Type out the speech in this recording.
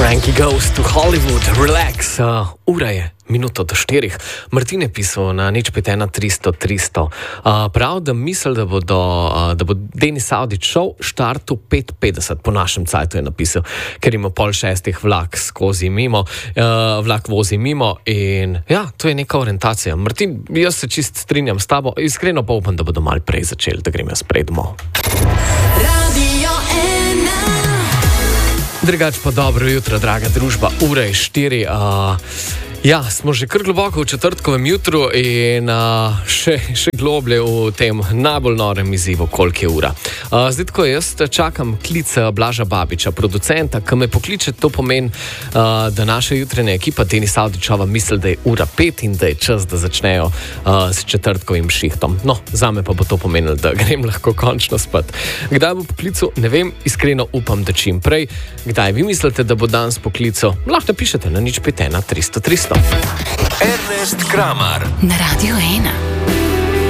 Frankie goes to Hollywood, relax, ura je, minuto do 4. Martin je pisal na nič 51300. Prav, da misli, da bo Denis Avdić šel štartu 5:50, po našem cajtu je napisal, ker ima 5:30 vlak vozi mimo in ja, to je neka orientacija. Martin, jaz se čist strinjam s tabo, iskreno pa upam, da bodo malo prej začeli, da grem jaz prej domov. Drugač pa dobro jutro, draga družba, ura je 4. Ja, smo že kar globoko v četrtkovem jutru in še globlje v tem najbolj norem izzivu, koliko je ura. Zdaj, ko jaz čakam klic Blaža Babiča, producenta, ki me pokliče, to pomeni, da naša jutranja ekipa Denis Avdićova misli, da je ura 5 in da je čas, da začnejo s četrtkovim šihtom. No, zame pa bo to pomenilo, da grem lahko končno spat. Kdaj bo poklical, ne vem, iskreno upam, da čim prej. Kdaj vi mislite, da bo danes poklical? Lahko napišete na nič 51300. Ernest Kramar na Radio 1.